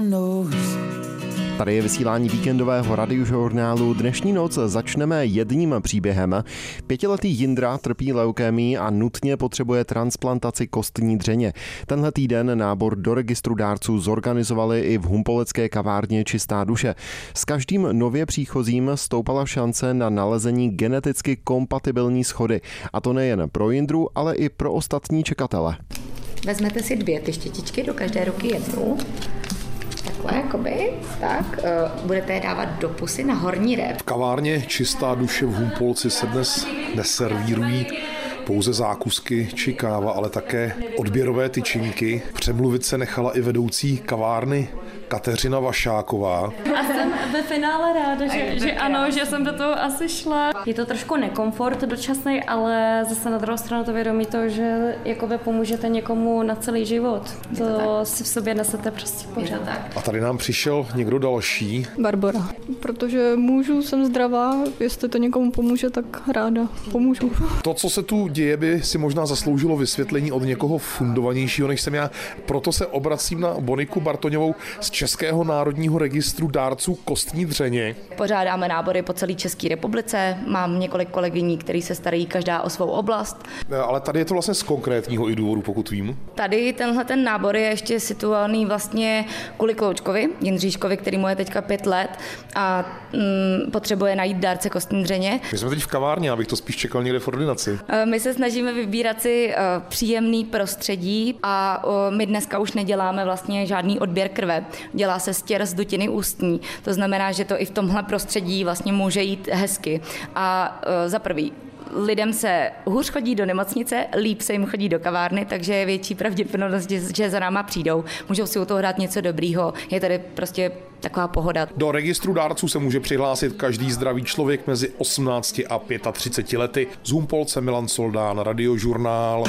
Tady je vysílání víkendového radiožurnálu. Dnešní noc začneme jedním příběhem. 5letý Jindra trpí leukémií a nutně potřebuje transplantaci kostní dřeně. Tenhle týden nábor do registru dárců zorganizovali i v humpolecké kavárně Čistá duše. S každým nově příchozím stoupala šance na nalezení geneticky kompatibilní schody. A to nejen pro Jindru, ale i pro ostatní čekatele. Vezmete si 2 ty štětičky, do každé ruky jednu. Takhle, jakoby, tak. Budete je dávat do pusy na horní rép. V kavárně Čistá duše v Humpolci se dnes neservírují pouze zákusky či káva, ale také odběrové tyčinky. Přemluvit se nechala i vedoucí kavárny Kateřina Vašáková. A jsem ve finále ráda, že ano, že jsem do toho asi šla. Je to trošku nekomfort dočasný, ale zase na druhou stranu to vědomí to, že jakoby pomůžete někomu na celý život. To si v sobě nesete prostě pořád. A tady nám přišel někdo další. Barbora. Protože můžu, jsem zdravá, jestli to někomu pomůže, tak ráda pomůžu. To, co se tu děje, by si možná zasloužilo vysvětlení od někoho fundovanějšího, než jsem já. Proto se obracím na Boniku Bartoňovou z Českého národního registru dárců kostní dřeně. Pořádáme nábory po celé České republice. Mám několik kolegyní, který se starají každá o svou oblast. Ale tady je to vlastně z konkrétního i důvodu, pokud vím. Tady ten nábor je ještě situovaný vlastně kvůli Kloučkovi, Jindříškovi, který mu je teďka 5 let a potřebuje najít dárce kostní dřeně. My jsme teď v kavárně, abych to spíš čekal někde v ordinaci. My se snažíme vybírat si příjemný prostředí a my dneska už neděláme vlastně žádný odběr krve. Dělá se stěr z dutiny ústní. To znamená, že to i v tomhle prostředí vlastně může jít hezky. A za prvý, lidem se hůř chodí do nemocnice, líp se jim chodí do kavárny, takže je větší pravděpodobnost, že za náma přijdou. Můžou si u toho dát něco dobrýho. Je tady prostě taková pohoda. Do registru dárců se může přihlásit každý zdravý člověk mezi 18 a 35 lety. Z Humpolce Milan Soldán, Radiožurnál.